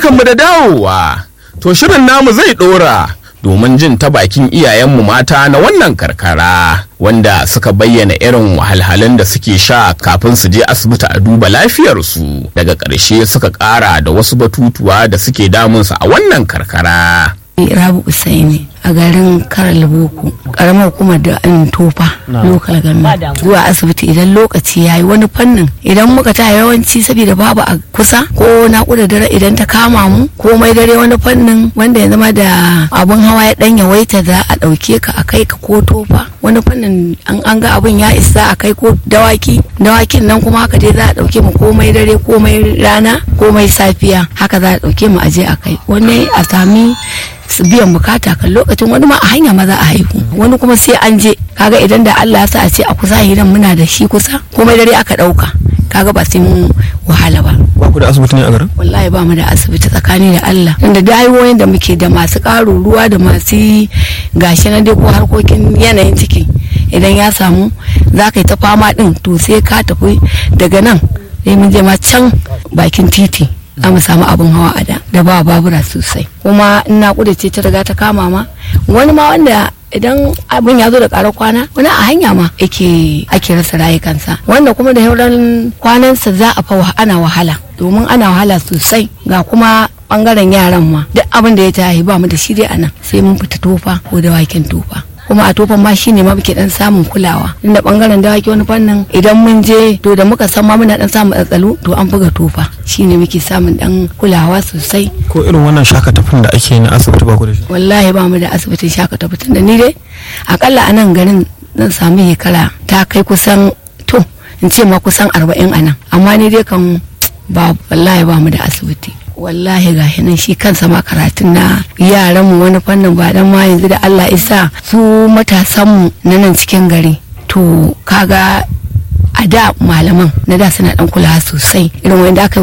barkanmu da dawowa. To shirin namu zai ɗora domin jin ta bakin iyayenmu mata na wannan karkara wanda suka bayyana irin wahalhalun da suke sha kafin su je asibiti a duba lafiyarsu. Daga ƙarshe suka ƙara da wasu batutuwa da suke damunsu a wannan karkara. Rabu Usaini a garin Karal Boko, karamar hukumar da Tofa local government. Zuwa asibiti idan lokaci yayi wani fannin idan muka ta yawanci saboda babu a kusa ko naƙuda dare idan ta kama mu komai dare wani fannin wanda ya zama da abun hawa ya dan yawaita za a dauke ka a kai ka ko Tofa, wani fannin an ga abun ya isa a kai ko dawakin nan kuma haka dai za a dauke mu komai dare komai rana komai safiya haka za a dauke mu aje a kai wani a sami biyan bukata kan lokacin wani ma a hanya maza a haihu wani kuma sai an je kaga idan da Allah ya sa a ce a kusa hidan muna da shi kusa komai dare aka dauka kaga ba sai mun wahala ba. Ba ku da asibiti ne a garin? Wallahi ba mu da asibiti tsakani da Allah inda dayoyin da muke da masu ƙaro ruwa da masu gashi na dai ko harkokin yanayin ciki idan ya samu za ka yi ta fama din to sai ka tafi daga nan sai mun je ma can bakin titi za mu samu abin hawa a da ba babura sosai kuma ina kudace ta riga ta kama ma wani ma wanda idan abin ya zo da ƙarar kwana wani a hanya ma ake rasa rayukansa wanda kuma da sauran kwanansa za a fa ana wahala domin ana wahala sosai ga kuma bangaren yaran ma duk abin da ya tahi ba mu da shi dai anan sai mun fita Tofa ko dawakin Tofa kuma a Tofan ma shine ma muke dan samun kulawa inda bangaren dawaki wani fannin idan mun je to da muka san ma muna dan samun tsatsalu to an buga Tofa shine muke samun dan kulawa sosai. Ko irin wannan shakatafin da ake na asibiti ba ku da shi? Wallahi ba mu da asibitin shakatafin da ni dai akalla a nan garin zan samu shekara ta kai kusan to in ce ma kusan 40 a nan amma ni dai kan ba wallahi ba mu da asibiti. Wallahi ga nan shi kansa ma karatun na yaran mu wani fannin ba dan ma yanzu da Allah isa su matasan mu na nan cikin gari to kaga a da malaman na da suna dan kula sosai irin wanda aka